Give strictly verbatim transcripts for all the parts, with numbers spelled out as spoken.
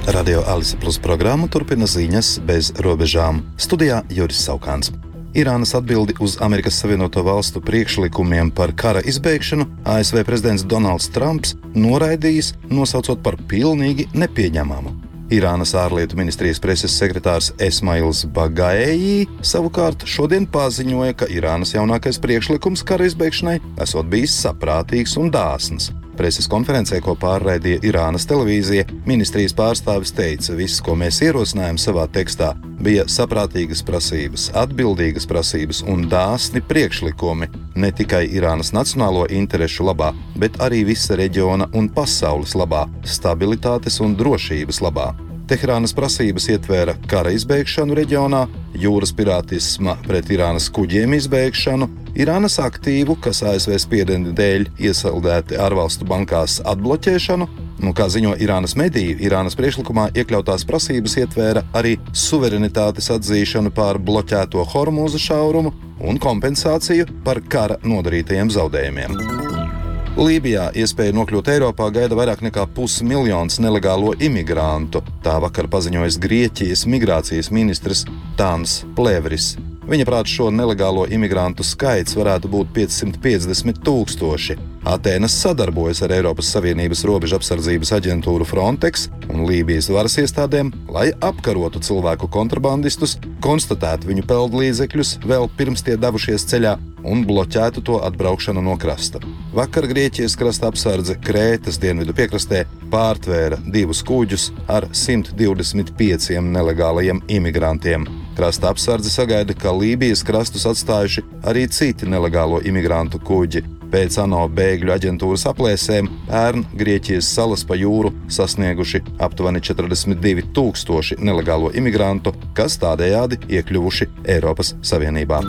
Radio Alise Plus programmu turpina ziņas bez robežām. Studijā Juris Saukāns. Irānas atbildi uz Amerikas Savienoto Valstu priekšlikumiem par kara izbeigšanu A S V prezidents Donalds Trumps noraidījis, nosaucot par pilnīgi nepieņemamu. Irānas ārlietu ministrijas preses sekretārs Esmails Bagaei savukārt šodien paziņoja, ka Irānas jaunākais priekšlikums kara izbeigšanai esot bijis saprātīgs un dāsns. Preses konferencē, ko pārraidīja Irānas televīzija, ministrijas pārstāvis teica, viss, ko mēs ierosinājām savā tekstā, bija saprātīgas prasības, atbildīgas prasības un dāsni priekšlikumi ne tikai Irānas nacionālo interešu labā, bet arī visa reģiona un pasaules labā, stabilitātes un drošības labā. Teherānas prasības ietvēra kara izbeigšanu reģionā, jūras pirātisma pret Irānas kuģiem izbeigšanu, Irānas aktīvu, kas A S V spiediena dēļ iesaldēti ārvalstu bankās, atbloķēšanu, un, kā ziņo Irānas mediji, Irānas priekšlikumā iekļautās prasības ietvēra arī suverenitātes atzīšanu pār bloķēto Hormūza šaurumu un kompensāciju par kara nodarītajiem zaudējumiem. Lībijā iespēja nokļūt Eiropā gaida vairāk nekā pusmiljons nelegālo imigrantu. Tā vakar paziņojas Grieķijas migrācijas ministrs Tāns Plevris. Viņa prāt šo nelegālo imigrantu skaits varētu būt piecsimt piecdesmit tūkstoši. Atēnas sadarbojas ar Eiropas Savienības robežu apsardzības aģentūru Frontex un Lībijas varas iestādēm, lai apkarotu cilvēku kontrabandistus, konstatētu viņu peldlīdzekļus vēl pirms tie devušies ceļā un bloķētu to atbraukšanu no krasta. Vakar Grieķijas krasta apsardze Krētas dienvidu piekrastē pārtvēra divus kuģus ar simt divdesmit pieciem nelegālajiem imigrantiem. Krasta apsardze sagaida, ka Lībijas krastus atstājuši arī citi nelegālo imigrantu kuģi. Pēc ANO bēgļu aģentūras aplēsēm pērn Grieķijas salas pa jūru sasnieguši aptuveni četrdesmit divi tūkstoši nelegālo imigrantu, kas tādējādi iekļuvuši Eiropas Savienībā.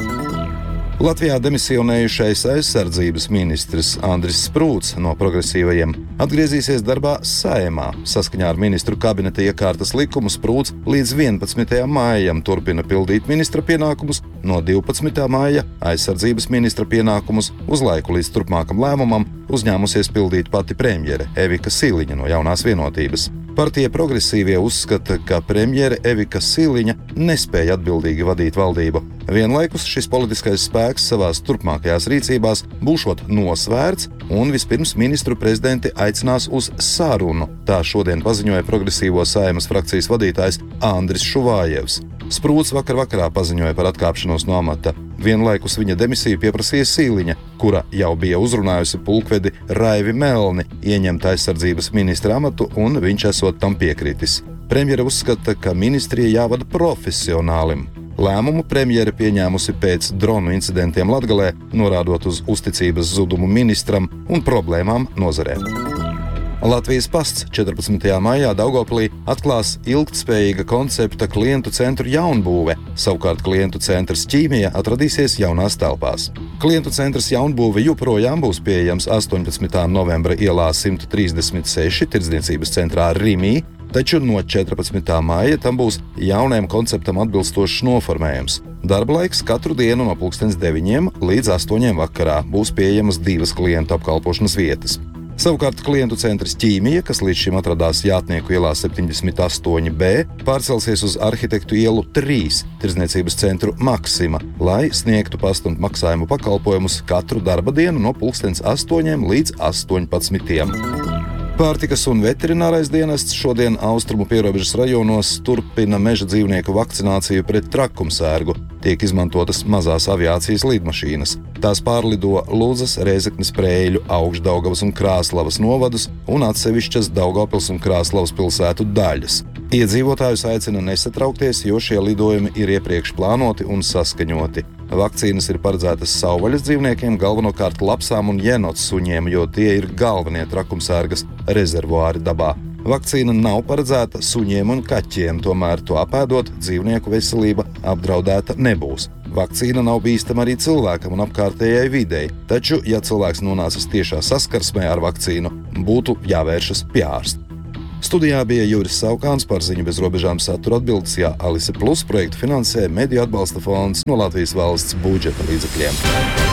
Latvijā demisionējušais aizsardzības ministrs Andris Sprūts no progresīvajiem atgriezīsies darbā Saeimā. Saskaņā ar ministru kabineta iekārtas likumu Sprūts līdz vienpadsmitajam maijam turpina pildīt ministra pienākumus, no divpadsmitā maija aizsardzības ministra pienākumus uz laiku līdz turpmākam lēmumam uzņēmusies pildīt pati premjere Evika Siliņa no Jaunās vienotības. Partija progresīvie uzskata, ka premjere Evika Siliņa nespēja atbildīgi vadīt valdību. Vienlaikus šis politiskais spēks savās turpmākajās rīcībās būšot nosvērts un vispirms ministru prezidenti aicinās uz sarunu. Tā šodien paziņoja progresīvo Saeimas frakcijas vadītājs Andris Šuvājevs. Sprūts vakar vakarā paziņoja par atkāpšanos no amata. Vienlaikus viņa demisiju pieprasīja Siliņa, kura jau bija uzrunājusi pulkvedi Raivi Melni ieņemt aizsardzības ministra amatu, un viņš esot tam piekritis. Premjere uzskata, ka ministrija jāvada profesionālim. Lēmumu premjere pieņēmusi pēc dronu incidentiem Latgalē, norādot uz uzticības zudumu ministram un problēmām nozarē. Latvijas pasts četrpadsmitajā maijā Daugavpilī atklās ilgtspējīga koncepta klientu centru jaunbūve. Savukārt klientu centrs Ķīmija atradīsies jaunās telpās. Klientu centrs jaunbūve joprojām būs pieejams astoņpadsmitā novembra ielā simt trīsdesmit seši tirdzniecības centrā Rimī, taču no četrpadsmitā maija tam būs jaunajam konceptam atbilstošs noformējums. Darba laiks katru dienu no pulkstens deviņiem līdz astoņiem vakarā būs pieejamas divas klientu apkalpošanas vietas. Savukārt klientu centrs Ķīmija, kas līdz šim atradās Jātnieku ielā septiņdesmit astoņi B, pārcelsies uz Arhitektu ielu trīs tirdzniecības centru Maksima, lai sniegtu pastu un maksājumu pakalpojumus katru darba dienu no pulkstens astoņiem līdz astoņpadsmitiem. Pārtikas un veterinārais dienests šodien austrumu pierobežas rajonos turpina meža dzīvnieku vakcināciju pret trakumsērgu. Tiek izmantotas mazās aviācijas lidmašīnas. Tās pārlido Ludzas, Rēzeknes, Prēļu, Augšdaugavas un Krāslavas novadus un atsevišķas Daugavpils un Krāslavas pilsētu daļas. Iedzīvotājus aicina nesatraukties, jo šie lidojumi ir iepriekš plānoti un saskaņoti. Vakcīnas ir paredzētas savvaļas dzīvniekiem, galvenokārt lapsām un jenots suņiem, jo tie ir galvenie trakumsērgas rezervuāri dabā. Vakcīna nav paredzēta suņiem un kaķiem, tomēr to apēdot dzīvnieku veselība apdraudēta nebūs. Vakcīna nav bīstama arī cilvēkam un apkārtējai videi, taču, ja cilvēks nonācis tiešā saskarsmē ar vakcīnu, būtu jāvēršas pie ārsta. Studijā bija Juris Saukāns, par ziņu bez robežām satura atbildes, ja Alise Plus projektu finansē Mediju atbalsta fonds no Latvijas valsts budžeta līdzekļiem.